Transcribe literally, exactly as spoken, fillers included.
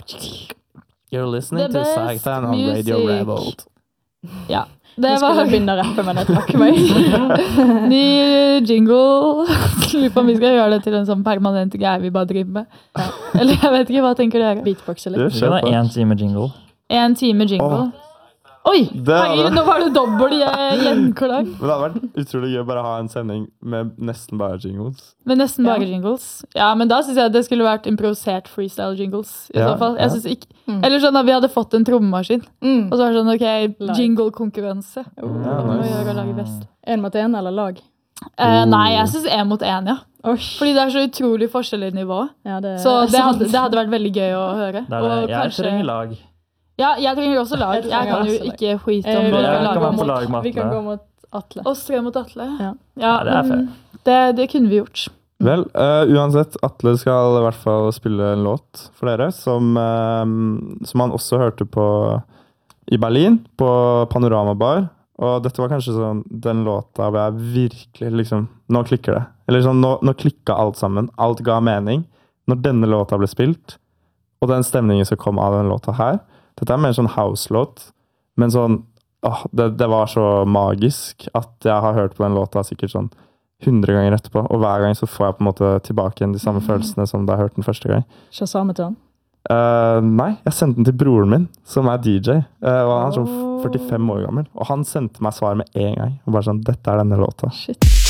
You're listening The to best Sagtan on Radio music. Revolt. Ja. Det Det skulle var jeg begynne å rappe, men jeg trakk meg. ny jingle. Lurer på om vi skal gjøre det til en sånn permanent greie vi bare driver med. Ja. Eller jeg vet ikke, hva tenker dere? Beatboxe Det litt. skjer Det var på. en time jingle. En time jingle. Oi, Det hadde- herregud, nå var det dobbelt eh, gjenklang. Men det hadde vært utrolig gøy bare å ha en sending med nesten bare jingles. Men nesten bare Ja. jingles. Ja, men da synes jeg det skulle vært improvisert freestyle jingles. I Ja, så fall. ja. Jeg synes ikke. Eller sånn at vi hadde fått en trommemaskin. Mm. Og så var det sånn, ok, Live. jingle-konkurranse. Ja, Hva må nice. vi gjøre og lage best? En mot en eller lag? Eh, Oh. nei, jeg synes en mot en, ja. Oi. Fordi det er så utrolig forskjell i nivå. Ja, det Så er det hadde, sant. det hadde vært veldig gøy å høre. Det er Og det. Jeg kanskje- trenger lag. Ja, jeg trenger også lag. Jeg Jeg trenger kan jo også lag. ikke skite om Eh, å vi Jeg lage kan være mot på lag med Vi kan Atle. gå mot Atle. oss tre mot Atle. Ja. Ja, Ja, det er men det, det kunne vi gjort. Vel, eh, uansett, Atle skal i hvert fall spille en låt for dere, som, eh, som han også hørte på i Berlin, på Panorama Bar. Og dette var kanskje sånn, den låta hvor jeg virkelig liksom, nå klikker det. Eller sånn, nå, nå klikket alt sammen. Alt ga mening. Når denne låta ble spilt, og den stemningen som kom av den låta her. Dette er mer sånn house-låt, men sånn, åh, det, det var så magisk at jeg har hørt på den låta sikkert sånn hundre ganger etterpå, og hver gang så får jeg på en måte tilbake igjen de samme følelsene som da jeg hørte den første gang. Shazamet han. Eh, nei, jeg sendte den til broren min, som er D J, eh, og han er sånn førtifem år gammel, og han sendte meg svar med en gang, og bare sånn, dette er denne låta. Shit.